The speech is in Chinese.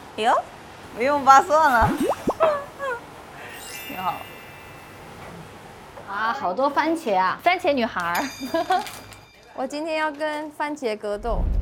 哟，不用扒蒜了，挺好。 哇，好多番茄啊！番茄女孩儿。 我今天要跟番茄格斗。